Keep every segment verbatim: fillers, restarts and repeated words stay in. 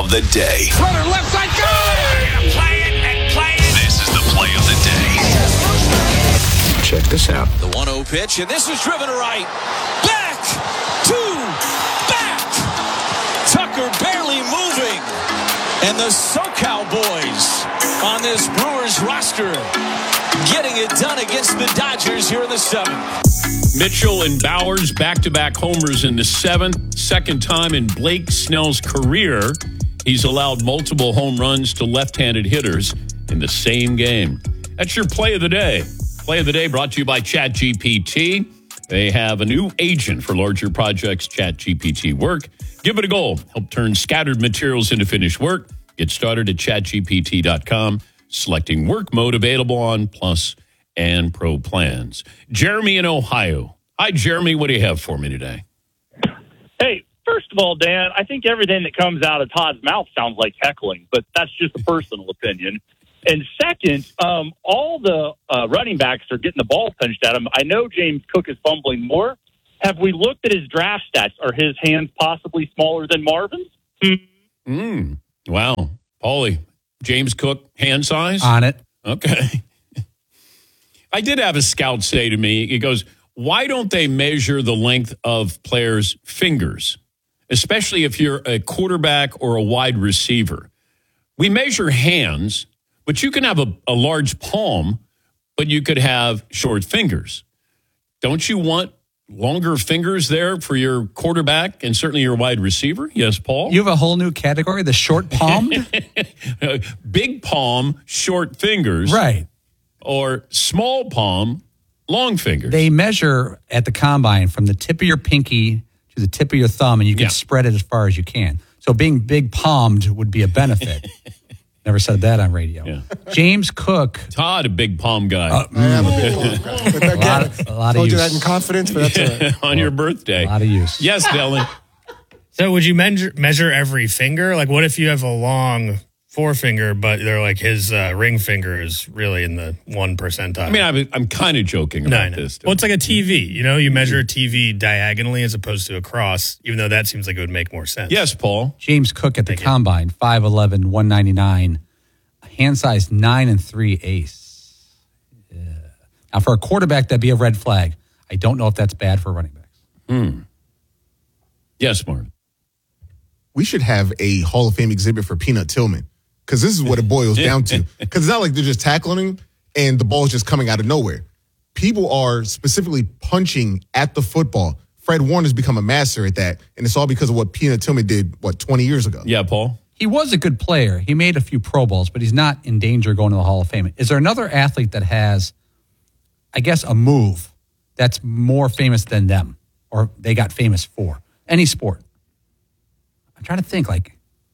of the day. Runner left side, go! Play it and play it. This is the play of the day. Check this out. The one oh pitch, and this is driven to right. Back to back. Tucker barely moving. And the SoCal boys on this Brewers roster getting it done against the Dodgers here in the seventh. Mitchell and Bowers back-to-back homers in the seventh. Second time in Blake Snell's career, he's allowed multiple home runs to left-handed hitters in the same game. That's your play of the day. Play of the day brought to you by ChatGPT. They have a new agent for larger projects, ChatGPT Work. Give it a go. Help turn scattered materials into finished work. Get started at chat G P T dot com. Selecting work mode available on Plus and Pro plans. Jeremy in Ohio. Hi, Jeremy. What do you have for me today? Hey, first of all, Dan, I think everything that comes out of Todd's mouth sounds like heckling, but that's just a personal opinion. And second, um, all the uh, running backs are getting the ball punched at him. I know James Cook is fumbling more. Have we looked at his draft stats? Are his hands possibly smaller than Marvin's? Mm. Wow. Paulie, James Cook, hand size? On it. Okay. I did have a scout say to me, he goes, why don't they measure the length of players' fingers, especially if you're a quarterback or a wide receiver? We measure hands, but you can have a, a large palm, but you could have short fingers. Don't you want longer fingers there for your quarterback and certainly your wide receiver? Yes, Paul? You have a whole new category, the short palmed? Big palm, short fingers. Right. Or small palm, long fingers. They measure at the combine from the tip of your pinky to the tip of your thumb, and you can Yeah. spread it as far as you can. So being big palmed would be a benefit. Never said that on radio. Yeah. James Cook. Todd, a big palm guy. Uh, I am a big palm guy. But a again, lot of, a lot told of you use. that in confidence, but that's all right. On your birthday. A lot of use. Yes, Dylan. So would you measure, measure every finger? Like, what if you have a long forefinger, but they're like his uh, ring finger is really in the one percentile? I mean, I'm, I'm kind of joking no, about no. this. Well, it's like a T V. You know, you measure a T V diagonally as opposed to across, even though that seems like it would make more sense. Yes, Paul. James Cook at the Thank you. combine, five eleven, one ninety-nine, hand size nine and three ace. Yeah. Now, for a quarterback, that'd be a red flag. I don't know if that's bad for running backs. Hmm. Yes, Marvin. We should have a Hall of Fame exhibit for Peanut Tillman, because this is what it boils down to. Because it's not like they're just tackling him and the ball's just coming out of nowhere. People are specifically punching at the football. Fred Warner's become a master at that, and it's all because of what Peanut Tillman did, what, twenty years ago? Yeah, Paul. He was a good player. He made a few Pro Bowls, but he's not in danger of going to the Hall of Fame. Is there another athlete that has, I guess, a move that's more famous than them, or they got famous for? Any sport. I'm trying to think, like,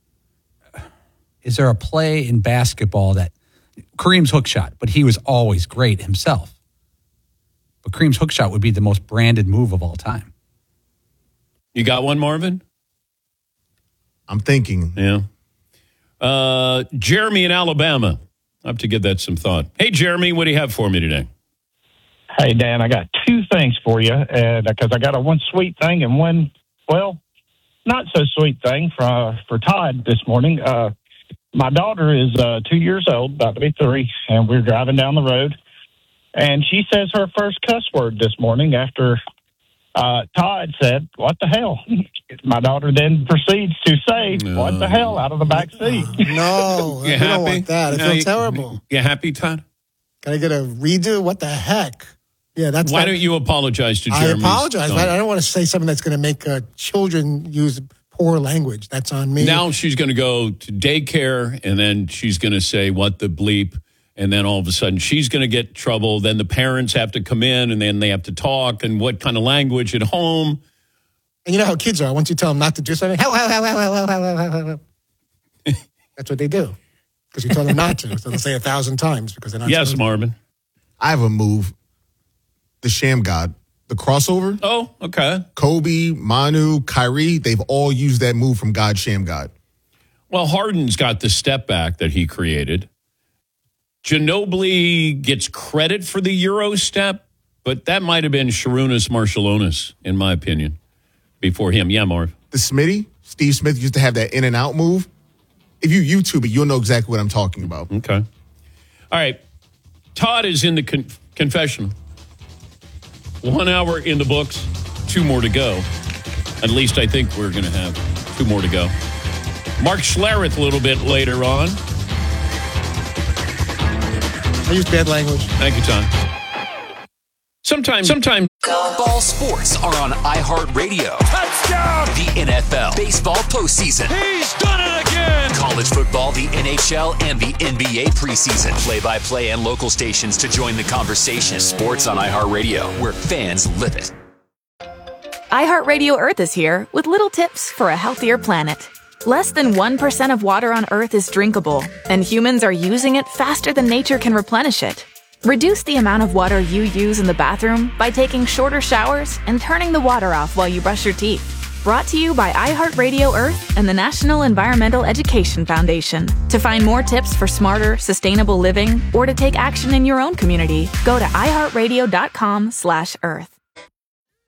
is there a play in basketball that Kareem's hook shot, but he was always great himself. But Kareem's hook shot would be the most branded move of all time. You got one, Marvin? I'm thinking. Yeah. Uh, Jeremy in Alabama. I have to give that some thought. Hey, Jeremy, what do you have for me today? Hey, Dan, I got two things for you, and because I got a one sweet thing and one, well, not so sweet thing for for Todd this morning. Uh, my daughter is uh, two years old, about to be three, and we're driving down the road, and she says her first cuss word this morning after uh, Todd said, "What the hell?" My daughter then proceeds to say, "What the hell?" out of the back seat. No, You I happy? don't want that. I No, feel you- terrible. You happy, Todd? Can I get a redo? What the heck? Yeah, that's Why not, don't you apologize to I Jeremy? apologize. but I don't want to say something that's going to make uh, children use poor language. That's on me. Now she's going to go to daycare, and then she's going to say, what the bleep? And then all of a sudden she's going to get trouble. Then the parents have to come in, and then they have to talk, and what kind of language at home. And you know how kids are. Once you tell them not to do something, hell, hell, hell, hell, hell, hell, hell, hell, hell. That's what they do. Because you tell them not to. So they'll say a thousand times because they're not Yes, supposed to. Marvin. I have a move. The Sham God. The crossover. Oh, okay. Kobe, Manu, Kyrie, they've all used that move from God, Sham God. Well, Harden's got the step back that he created. Ginobili gets credit for the Euro step, but that might have been Sharunas Marciulionis, in my opinion, before him. Yeah, Marv. The Smitty, Steve Smith used to have that in and out move. if you YouTube it, you'll know exactly what I'm talking about. Okay. All right. Todd is in the con- confessional. One hour in the books, two more to go. At least I think we're going to have two more to go. Mark Schlereth a little bit later on. I use bad language. Thank you, Tom. Sometimes, sometimes. Ball sports are on iHeartRadio. Touchdown! The N F L, baseball postseason. He's done it again! College football, the N H L, and the N B A preseason. Play-by-play and local stations to join the conversation. Sports on iHeartRadio, where fans live it. iHeartRadio Earth is here with little tips for a healthier planet. Less than one percent of water on Earth is drinkable, and humans are using it faster than nature can replenish it. Reduce the amount of water you use in the bathroom by taking shorter showers and turning the water off while you brush your teeth. Brought to you by iHeartRadio Earth and the National Environmental Education Foundation. To find more tips for smarter, sustainable living or to take action in your own community, go to iHeartRadio.com slash Earth.